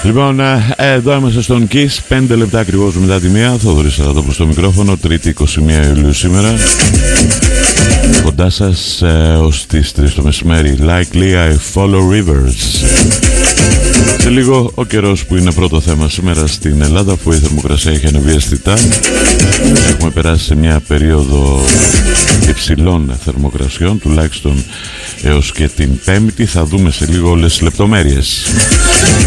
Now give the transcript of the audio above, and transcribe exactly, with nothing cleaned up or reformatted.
Λοιπόν, εδώ είμαστε στον Kiss, πέντε λεπτά ακριβώς μετά τη μία. Θοδωρής Σαραντόπουλος στο μικρόφωνο, Τρίτη είκοσι μία Ιουλίου σήμερα. Κοντά σας ε, ως τις τρεις το μεσημέρι. Likely I follow rivers. Σε λίγο ο καιρός που είναι πρώτο θέμα σήμερα στην Ελλάδα, που η θερμοκρασία έχει ανεβεί αισθητά. Έχουμε περάσει σε μια περίοδο υψηλών θερμοκρασιών, τουλάχιστον έως και την Πέμπτη. Θα δούμε σε λίγο όλες τις λεπτομέρειες.